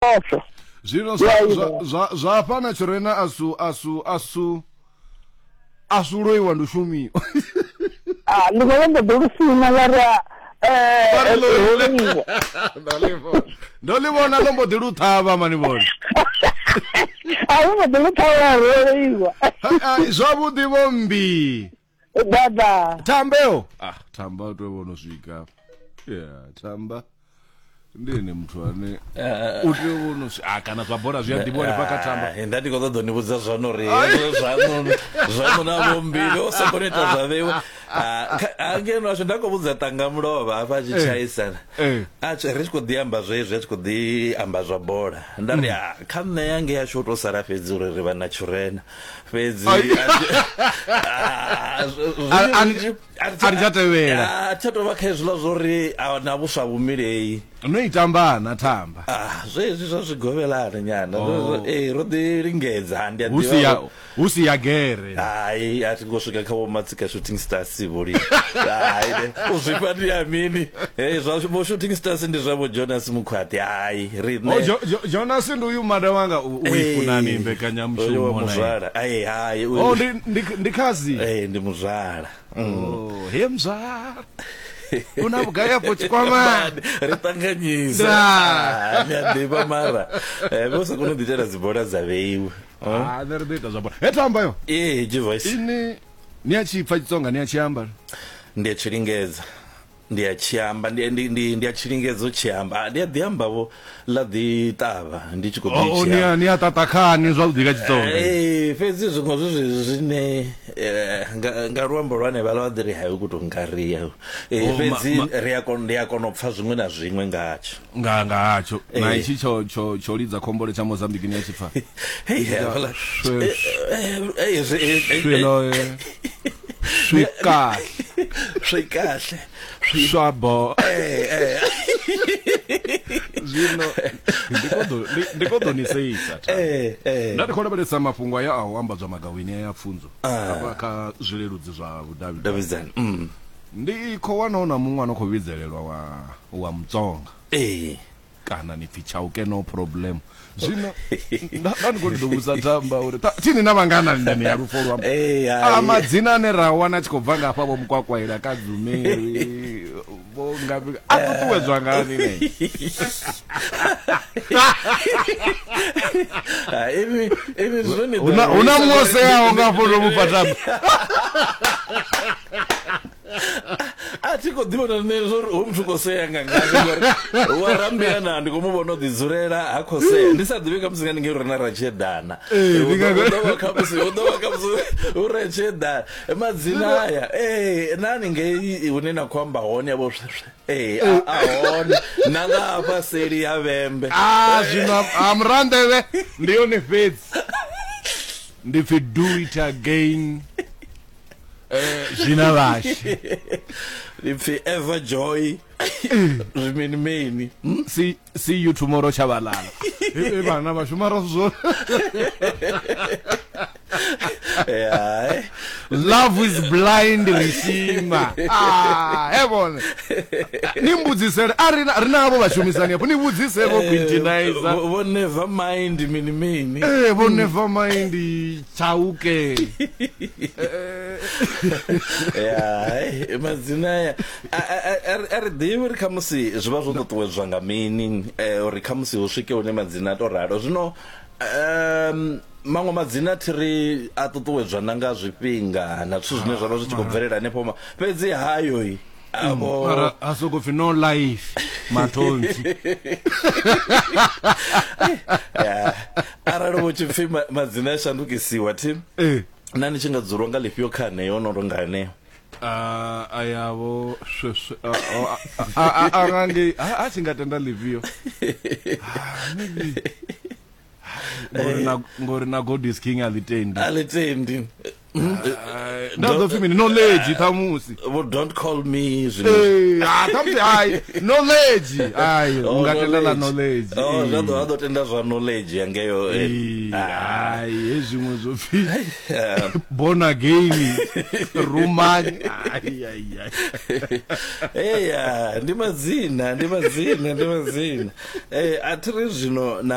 phosho zwino zwa fhana tshirena asuloiwa ndi shumiwa ndi khou vha ḓo lu funa lara ndo li vhona ḽo mbo ḓi lu ṱhavha mani vhona a lu mbo ḓi lu ṱhavha roiwa zwavhuḓi vhombi dada tambeo tamba u tou vhona swika tamba ndine muthu ane u tea u vhona kana zwa bola zwi a ḓivhona paka tamba ndi khou ṱoḓa ni vhudza zwano ri zwano na vhombili o sa kone ita zwa vhewe ngeno asho nda khou vhudza tanga mulova hafha a tshi tshaisana ri tshi khou ḓi amba zwezwi a tshi khou ḓi amba zwa bola nda ri kha nṋe yange yashu u tou sala fhedzi uri ri vha na tshurena fhedzi ari tsha tevhela tsha tou vha kha hezwiḽa zwo ri na vhuswa vhumilei no itamba na tamba zwezwi zwa zwigovelana nyana ro ḓi lingedza ndi hu si ya gere hayi a thi ngo swika kha vhomatsika shooting stars vholi hayi uzwifha ndi ya mini zwa vho shooting stars ndi zwavho Jonas Mukhwati hayi riṋe Jonas ndi uyu mada wanga uyifunani mbekanyamushumo muzwala hayi ndi khazi ndi muzwala he mzwala una vhugai afho tshikwamani ri ṱanganyisa ni a ḓivha mara vho sa kone u ḓitela dzibola dza vheiwe nṋe ri ḓo ita zwa bola tambayo G-Voice ni a tshi pfa Xitsonga ni a tshi amba ndi a tshi lingedza ndi a tshi amba ndi a tshi lingedza u tshi amba ndi a ḓi amba vho ḽa ḓi ṱavha ndi tshi khou ḓi ni a ṱaṱa khani zwavhuḓi kha Xitsonga fhedzi zwiṅwe zwezwi zwine nga luambo lwane vha ḽa vha ḓi ri hayi u kuto ngariya fhedzi ndi a kona u pfa zwiṅwe na zwiṅwe ngatsho ngatsho na itshi tsho lidza khombole tsha Mozambique ni a tshi pfa swikahle swabo zwino ndiko ḓo ni seisa nda ndi khou lavhelesa mafhungo aya a u amba zwa magawini ya pfunzo kha zwileludzi zwa vhudavhidzani ndi khou wana na muṅwe ano khou vhidzelelwa wa Mutsonga kana ni pfi Chauke no problem zwino nda ndi khou ḓo vhusa tamba uri thini na vhangana ndani ya lufo lwa madzina ane ra wana tshi khou bva ngafha vho Mukwakwaila ka Dzumeri vho ngapi a ṱuṱuwedzwa ngani ne una mose yao ngafho ndo mupatamba a thi khou ḓivhona nṋe zwo ri hoyu muthu khou sea nga ngazwo wa rambiana ndi khou mu vhona u ḓi dzulela ha khou sea ndi sa ḓivhi kha musi nga ndingei uri na ra tshedana u ḓo vha khamusi u re tshedana madzina aya na haningei hune na khou amba hone yavho a hone na nga hafha seli ya vhembe zwino amrandeve ndi yone fhedzi ndi pfi do it again zwina vhashi ipfi ever joy mini see you tomorrow chabalala bana ba shumara zwo love is blind rishima hebona nimbudzisele rina abo bashumisani hapo nibudzise bo quintinizer bo never mind mini bo never mind Chauke madzina ya ari ḓivhi kha musi zwi vha zwo ṱuṱuwedzwa nga mini uri kha musi hu swike hune madzina to ralo zwino maṅwe madzina thiri a ṱuṱuwedzwa na nga zwifhinga na zwithu zwine zwavha zwi tshi khou bvelela hanefho fhedzi hayo abo asoko pfi no life matonzi arali vho tshipfi madzina a shandukisiwa tim nani tshi nga dzulwa nga ḽifhio kha haneyo no tonga haneyo ayabo angange a tshi nga tenda ḽifhio ngori na God is king alitendi ndazo fimi knowledge thamusi don't call me knowledge ungatenda na knowledge ndo tenda zwa knowledge yangeyo ezimwe zwo pfi born again rumani ndi madzina athiri zwino